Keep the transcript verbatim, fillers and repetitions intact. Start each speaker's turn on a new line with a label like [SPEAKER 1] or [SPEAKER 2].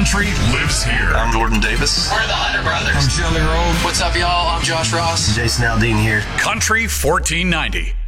[SPEAKER 1] Country lives here.
[SPEAKER 2] I'm Jordan Davis.
[SPEAKER 3] We're the Hunter Brothers.
[SPEAKER 1] I'm Shelly Roll.
[SPEAKER 3] What's up, y'all? I'm Josh Ross.
[SPEAKER 2] Jason Aldean here.
[SPEAKER 1] Country fourteen ninety.